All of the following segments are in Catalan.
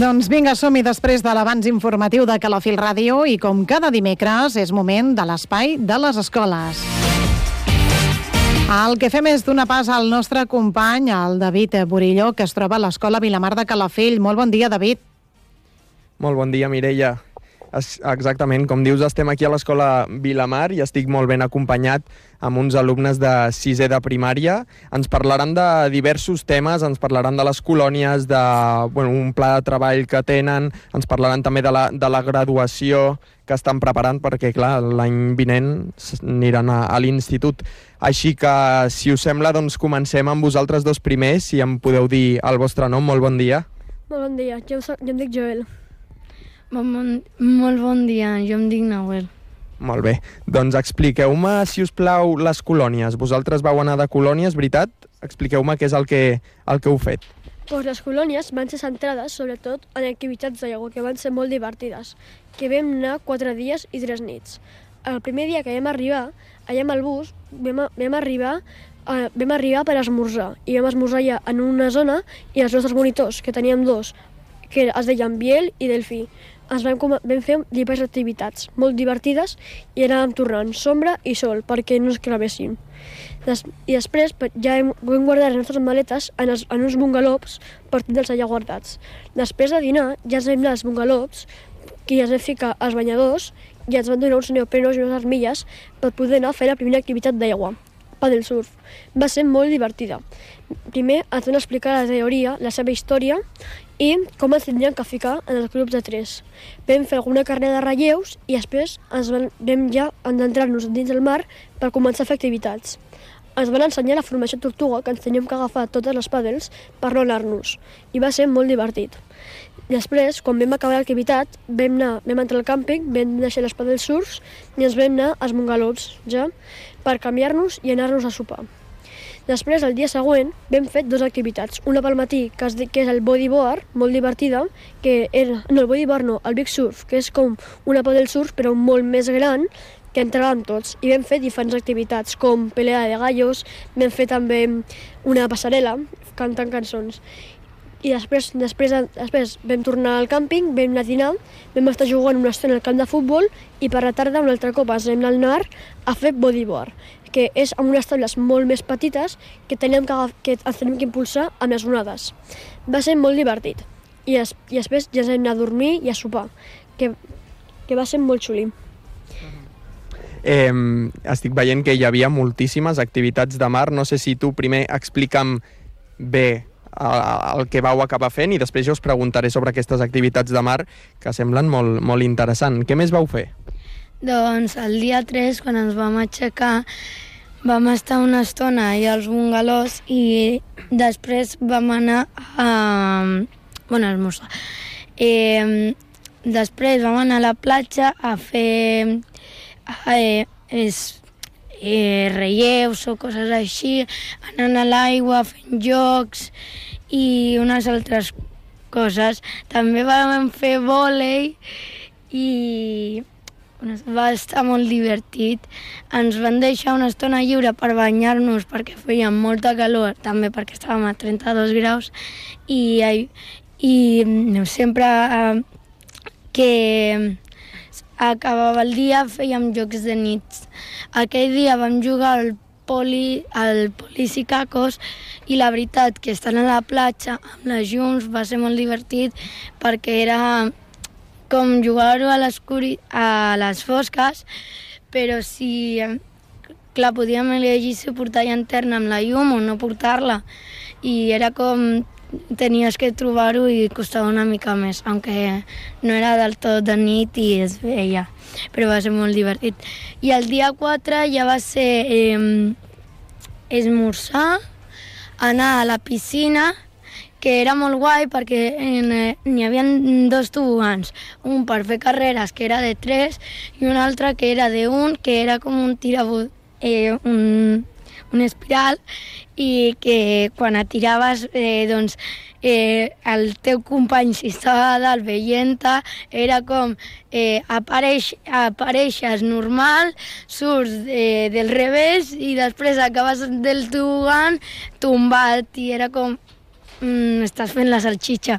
Doncs vinga, som-hi després de l'abans informatiu de Calafell Ràdio i com cada dimecres és moment de l'espai de les escoles. El que fem és donar pas al nostre company, el David Borilló, que es troba a l'Escola Vilamar de Calafell. Molt bon dia, David. Molt bon dia, Mireia. Exactament, com dius, estem aquí a l'Escola Vilamar i estic molt ben acompanyat amb uns alumnes de 6è de primària. Ens parlaran de diversos temes, ens parlaran de les colònies, un pla de treball que tenen, ens parlaran també de la graduació que estan preparant perquè, clar, l'any vinent aniran a l'institut. Així que, si us sembla, doncs comencem amb vosaltres dos primers, si em podeu dir el vostre nom. Molt bon dia. Molt bon dia, jo em dic Joel. Molt bon dia, jo em dic Nahuel. Molt bé, doncs expliqueu-me, si us plau, les colònies. Vosaltres vau anar de colònies, veritat? Expliqueu-me què és el que heu fet. Pues les colònies van ser centrades sobretot en activitats d'aigua que van ser molt divertides, que vam anar 4 dies i 3 nits. El primer dia que vam arribar, allà amb el bus, vam arribar per esmorzar, i vam esmorzar ja en una zona i els nostres monitors, que teníem dos, que es deien Biel i Delfí, vam fer diverses activitats molt divertides i anàvem tornant sombra i sol perquè no es cremessin. I després ja vam guardar les nostres maletes en uns bungalows per tindre'ls allà guardats. Després de dinar ja ens vam anar als bungalows i ens vam ficar als banyadors i ens van donar uns neoprenos i unes armilles per poder anar a fer la primera activitat d'aigua, paddle surf. Va ser molt divertida. Primer ens van explicar la teoria, la seva història i com ens tindríem que ficar en els grups de 3. Vam fer alguna carrera de relleus i després vam ja entrar-nos dins del mar per començar a fer activitats. Ens van ensenyar la formació tortuga, que ens teníem que agafar totes les paddles per no anar-nos, i va ser molt divertit. Després, quan vam acabar l'activitat, vam entrar al càmping, vam deixar les paddle surfs i ens vam anar als bungalows ja per canviar-nos i anar-nos a sopar. Després, el dia següent, vam fer 2 activitats. Una pel matí, que és el bodyboard, molt divertida, el bodyboard no, el big surf, que és com una paddle surf, però molt més gran, que entràvem tots. I vam fer diferents activitats, com pelea de gallos, vam fer també una passarel·la, cantant cançons. I després vam tornar al càmping, vam anar a dinar, vam estar jugant una estona al camp de futbol i per la tarda un altre cop ens vam anar al mar a fer bodyboard, que és amb unes taules molt més petites que ens teníem que impulsar amb les onades. Va ser molt divertit. I després ja ens vam anar a dormir i a sopar, que va ser molt xuli. Estic veient que hi havia moltíssimes activitats de mar. No sé si tu primer explica'm bé el que vau acabar fent i després jo us preguntaré sobre aquestes activitats de mar que semblen molt, molt interessant. Què més vau fer? Doncs el dia 3, quan ens vam aixecar, vam estar una estona allà als bungalows i després vam anar a esmorzar. Després vam anar a la platja a fer relleus o coses així, anant a l'aigua, fent jocs i unes altres coses. També vam fer vòlei i va estar molt divertit. Ens van deixar una estona lliure per banyar-nos perquè feia molta calor, també perquè estàvem a 32 graus i sempre que acabava el dia fèiem jocs de nits. Aquell dia vam jugar al polis i cacos i la veritat que estant a la platja amb les llums va ser molt divertit perquè era com jugar-ho a les fosques, però si, clar, podíem elegir si portar llanterna amb la llum o no portar-la, i era com tenies que trobar-ho i costava una mica més, aunque no era del tot de nit i es veia, però va ser molt divertit. I el dia 4 ja va ser esmorzar, anar a la piscina, que era molt guai perquè n'hi havia 2 tobogans, un per fer carreres que era de 3 i un altre que era de 1, que era com un una espiral, i que quan et tiraves el teu company, si estava a dalt veient-te, era com apareixes normal, surts del revés i després acabes del tobogan tombat, i era com estàs fent la salxitxa.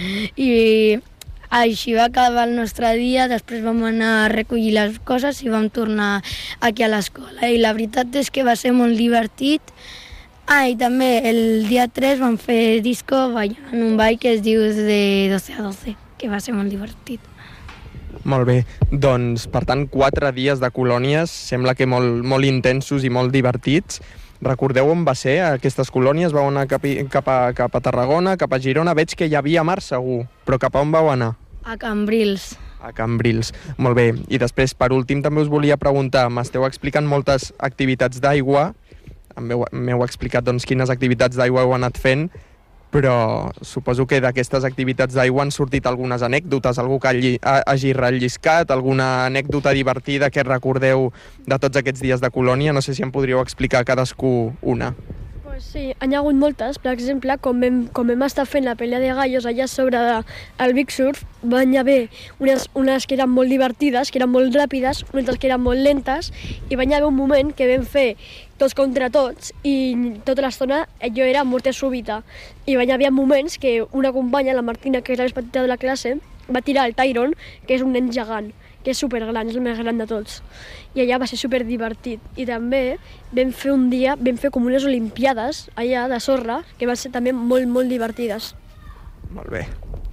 I així va acabar el nostre dia, després vam anar a recollir les coses i vam tornar aquí a l'escola. I la veritat és que va ser molt divertit. I també el dia 3 vam fer disco ballant en un ball que es diu de 12 a 12, que va ser molt divertit. Molt bé, doncs per tant 4 dies de colònies, sembla que molt intensos i molt divertits. Recordeu on va ser aquestes colònies? Vau anar cap a Tarragona, cap a Girona? Veig que hi havia mar segur, però cap a on vau anar? A Cambrils. A Cambrils, molt bé. I després, per últim, també us volia preguntar, m'esteu explicant moltes activitats d'aigua, m'heu explicat doncs, quines activitats d'aigua heu anat fent, però suposo que d'aquestes activitats d'aigua han sortit algunes anècdotes, algú que hagi relliscat, alguna anècdota divertida que recordeu de tots aquests dies de colònia. No sé si em podríeu explicar cadascú una. Pues sí, hi ha hagut moltes. Per exemple, com vam estar fent la pelea de gallos allà sobre el Big Surf, van haver unes que eren molt divertides, que eren molt ràpides, unes que eren molt lentes, i van haver un moment que vam fer tots contra tots i tota l'estona jo era morte súbita. I van haver moments que una companya, la Martina, que és la més petita de la classe, va tirar el Tyron, que és un nen gegant, que és supergran, és el més gran de tots. I allà va ser superdivertit. I també vam fer com unes olimpiades allà de sorra, que van ser també molt divertides. Molt bé.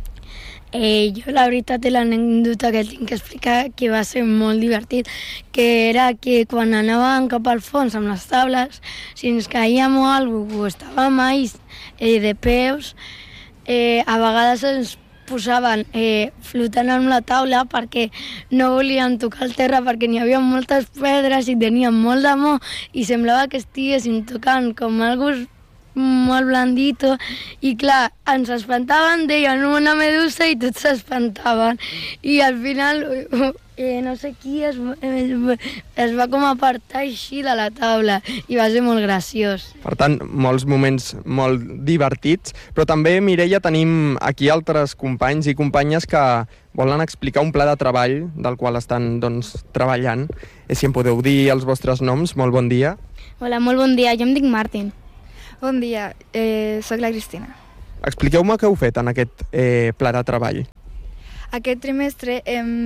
Jo la veritat és l'anècdota que tinc que explicar, que va ser molt divertit, que era que quan anàvem cap al fons amb les taules, si ens caíem o alguna cosa, o estàvem ahí de peus, a vegades ens posaven flotant amb la taula perquè no volíem tocar el terra, perquè n'hi havia moltes pedres i teníem molt d'amor i semblava que estiguéssim tocant com algo molt blandito, i clar, ens espantaven, deien una medusa i tots s'espantaven, i al final no sé qui es va com apartar així de la taula i va ser molt graciós. Per tant, molts moments molt divertits, però també, Mireia, tenim aquí altres companys i companyes que volen explicar un pla de treball del qual estan treballant. Si em podeu dir els vostres noms, molt bon dia. Hola, molt bon dia, jo em dic Martín. Bon dia, soc la Cristina. Expliqueu-me què heu fet en aquest pla de treball. Aquest trimestre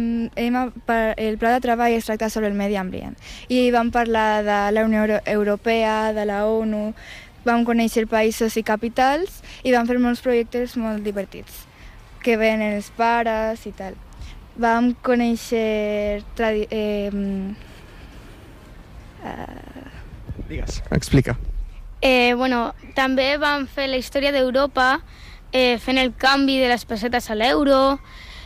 el pla de treball es tracta sobre el medi ambient i vam parlar de la Unió Europea, de la ONU, vam conèixer països i capitals i vam fer molts projectes molt divertits que venen els pares i tal. Vam conèixer... Digues, explica. També vam fer la història d'Europa, fent el canvi de les pessetes a l'euro,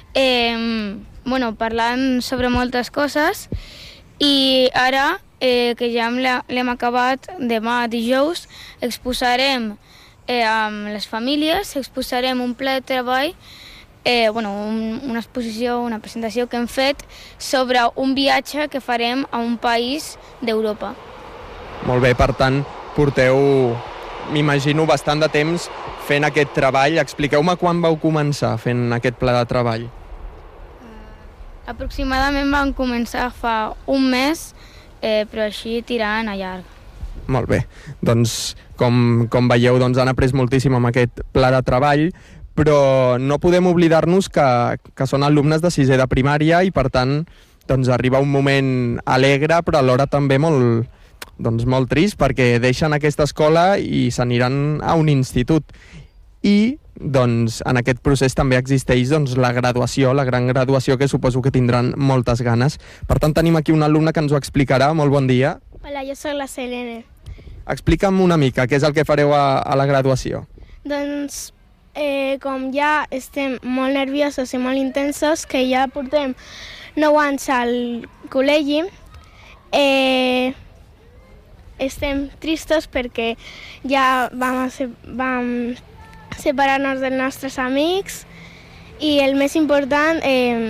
parlant sobre moltes coses, i ara, que ja l'hem acabat, demà dijous, exposarem amb les famílies, exposarem un pla de treball, una exposició, una presentació que hem fet sobre un viatge que farem a un país d'Europa. Molt bé, per tant, porteu, m'imagino, bastant de temps fent aquest treball. Expliqueu-me quan vau començar fent aquest pla de treball. Aproximadament vam començar fa un mes, però així tirant a llarg. Molt bé, doncs com veieu han après moltíssim amb aquest pla de treball, però no podem oblidar-nos que són alumnes de 6è de primària i per tant arriba un moment alegre però alhora també molt trist, perquè deixen aquesta escola i s'aniran a un institut. I en aquest procés també existeix la graduació, la gran graduació, que suposo que tindran moltes ganes. Per tant, tenim aquí un alumne que ens ho explicarà. Molt bon dia. Hola, jo soc la Selene. Explica'm una mica què és el que fareu a la graduació. Doncs, com ja estem molt nerviosos i molt intensos, que ja portem 9 anys al col·legi, estem tristos perquè ja vam separar-nos dels nostres amics i el més important,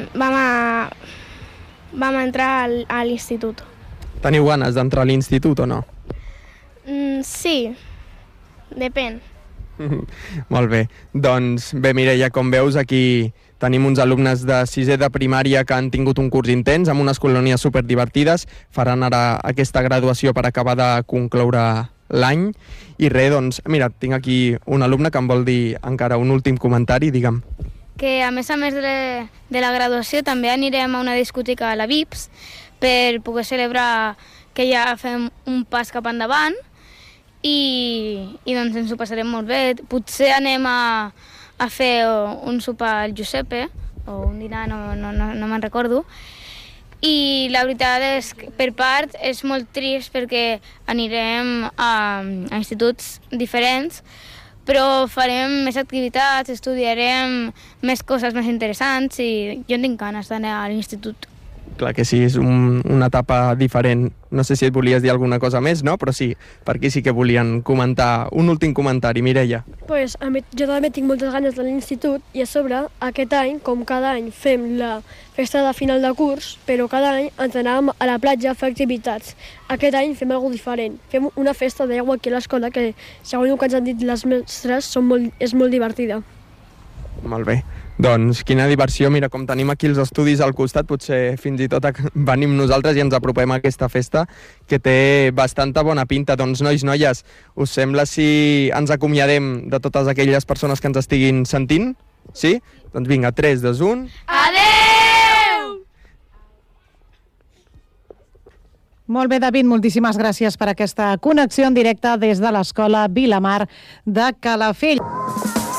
vam entrar a l'institut. Teniu ganes d'entrar a l'institut o no? Sí, depèn. Molt bé. Doncs bé, Mireia, com veus, aquí tenim uns alumnes de 6è de primària que han tingut un curs intens amb unes colònies superdivertides. Faran ara aquesta graduació per acabar de concloure l'any. I res, doncs, mira, tinc aquí un alumne que em vol dir encara un últim comentari, digue'm. Que a més de la graduació també anirem a una discoteca a la VIPS per poder celebrar que ja fem un pas cap endavant i doncs ens ho passarem molt bé. Potser anem a fer un sopar al Giuseppe o un dinar, no me'n recordo. I la veritat és que per part és molt trist perquè anirem a instituts diferents, però farem més activitats, estudiarem més coses més interessants i jo en tinc ganes d'anar a l'institut. Clar que sí, és una etapa diferent. No sé si et volies dir alguna cosa més, no? Però sí, per aquí sí que volien comentar un últim comentari. Mireia. Pues, jo també tinc moltes ganes de l'institut i a sobre, aquest any, com cada any, fem la festa de final de curs, però cada any ens anàvem a la platja a fer activitats. Aquest any fem alguna diferent. Fem una festa d'aigua aquí a l'escola que, segons el que ens han dit les mestres, és molt divertida. Molt bé. Doncs quina diversió, mira, com tenim aquí els estudis al costat, potser fins i tot venim nosaltres i ens apropem a aquesta festa que té bastanta bona pinta. Doncs nois, noies, us sembla si ens acomiadem de totes aquelles persones que ens estiguin sentint? Sí? Doncs vinga, 3, 2, 1... Adeu! Molt bé, David, moltíssimes gràcies per aquesta connexió en directe des de l'Escola Vilamar de Calafell.